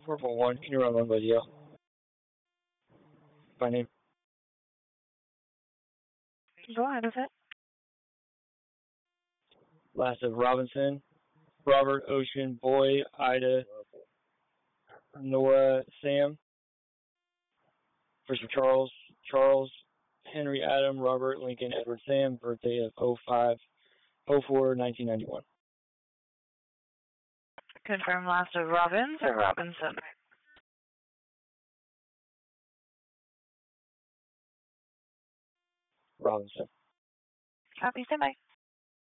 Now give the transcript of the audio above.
441, can you run one by DL? By name? Go ahead with it. Last of Robinson, Robert, Ocean, Boy, Ida, Nora, Sam. First of Charles, Charles, Henry, Adam, Robert, Lincoln, Edward, Sam. Birthday of 05/04/1991. Confirm last of Robbins or Robinson? Robinson. Copy, stand by.